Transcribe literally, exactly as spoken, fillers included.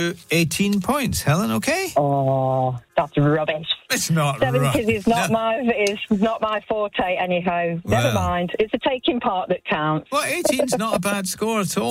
you eighteen points. Helen, okay? Oh, that's rubbish. It's not seventies right. is not No. my is not my forte anyhow. Well. Never mind. It's the taking part that counts. Well, eighteen's not a bad score at all.